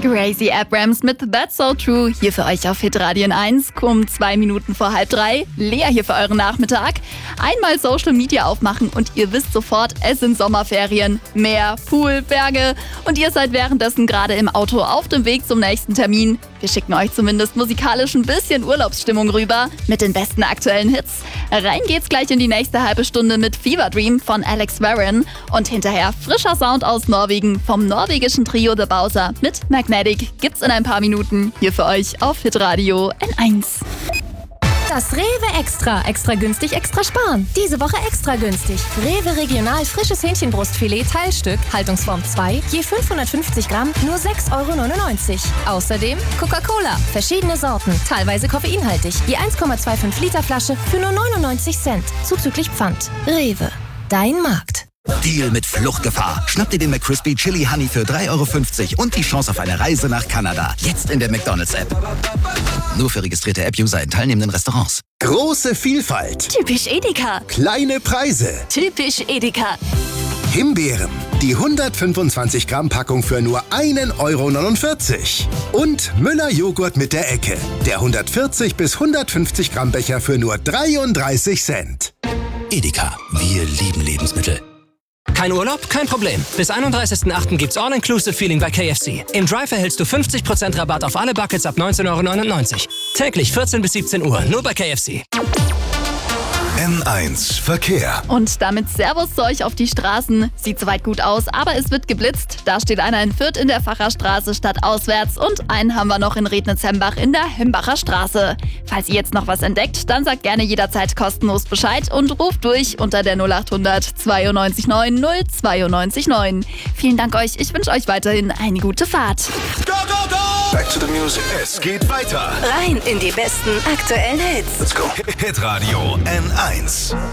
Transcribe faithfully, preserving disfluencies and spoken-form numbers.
Gracie Abrams mit That's So True hier für euch auf Hitradio eins. Um zwei Minuten vor halb drei. Lea hier für euren Nachmittag. Einmal Social Media aufmachen und ihr wisst sofort, es sind Sommerferien. Meer, Pool, Berge und ihr seid währenddessen gerade im Auto auf dem Weg zum nächsten Termin. Wir schicken euch zumindest musikalisch ein bisschen Urlaubsstimmung rüber mit den besten aktuellen Hits. Rein geht's gleich in die nächste halbe Stunde mit Fever Dream von Alex Warren und hinterher frischer Sound aus Norwegen vom norwegischen Trio The Bowser mit Magnetic. Gibt's in ein paar Minuten hier für euch auf Hitradio N eins. Das Rewe Extra. Extra günstig, extra sparen. Diese Woche extra günstig. Rewe Regional frisches Hähnchenbrustfilet Teilstück, Haltungsform zwei, je fünfhundertfünfzig Gramm, nur sechs Euro neunundneunzig. Außerdem Coca-Cola, verschiedene Sorten, teilweise koffeinhaltig, je eins Komma fünfundzwanzig Liter Flasche für nur neunundneunzig Cent, zuzüglich Pfand. Rewe, dein Markt. Deal mit Fluchtgefahr. Schnapp dir den McCrispy Chili Honey für drei Euro fünfzig und die Chance auf eine Reise nach Kanada. Jetzt in der McDonald's-App. Nur für registrierte App-User in teilnehmenden Restaurants. Große Vielfalt. Typisch Edeka. Kleine Preise. Typisch Edeka. Himbeeren. Die hundertfünfundzwanzig Gramm Packung für nur ein Euro neunundvierzig. Und Müller Joghurt mit der Ecke. Der hundertvierzig bis hundertfünfzig Gramm Becher für nur dreiunddreißig Cent. Edeka. Wir lieben Lebensmittel. Kein Urlaub? Kein Problem. Bis einunddreißigsten achten gibt's All-Inclusive-Feeling bei K F C. Im Drive erhältst du fünfzig Prozent Rabatt auf alle Buckets ab neunzehn Euro neunundneunzig. Täglich vierzehn bis siebzehn Uhr, nur bei K F C. N eins Verkehr. Und damit Servus zu euch auf die Straßen. Sieht soweit gut aus, aber es wird geblitzt. Da steht einer in Fürth in der Facherstraße stadtauswärts und einen haben wir noch in Rednitz-Hembach in der Hembacher Straße. Falls ihr jetzt noch was entdeckt, dann sagt gerne jederzeit kostenlos Bescheid und ruft durch unter der null achthundert zweiundneunzig neun null zweiundneunzig neun. Vielen Dank euch, ich wünsche euch weiterhin eine gute Fahrt. Go, go, go! Back to the music. Es geht weiter. Rein in die besten aktuellen Hits. Let's go. Hitradio N eins.